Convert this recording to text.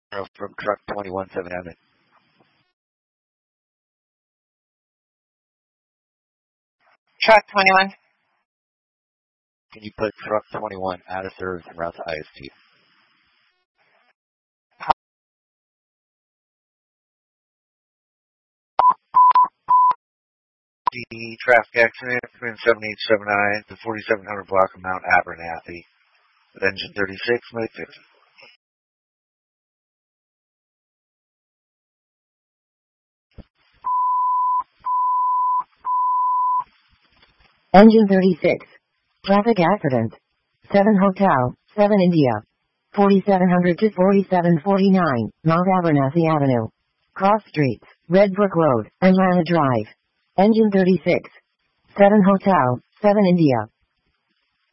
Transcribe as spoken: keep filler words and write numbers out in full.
From truck twenty-one seven Avenue. Truck twenty-one. Can you put truck twenty-one out of service and route to I S T? The traffic accident between seven eight seven nine to forty-seven hundred block of Mount Abernathy with engine thirty-six, mode fifty. Engine thirty-six. Traffic accident. seven Hotel, seven India. forty-seven hundred to forty-seven forty-nine, Mount Abernathy Avenue. Cross Streets, Red Brook Road, Atlanta Drive. Engine thirty-six. seven Hotel, seven India.